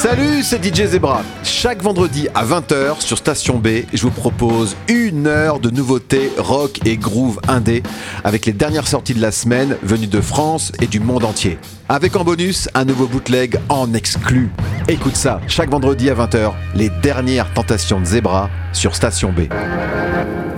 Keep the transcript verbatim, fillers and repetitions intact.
Salut, c'est D J Zebra. Chaque vendredi à vingt heures sur Station B, je vous propose une heure de nouveautés rock et groove indé avec les dernières sorties de la semaine venues de France et du monde entier. Avec en bonus un nouveau bootleg en exclu. Écoute ça, chaque vendredi à vingt heures, les dernières tentations de Zebra sur Station B.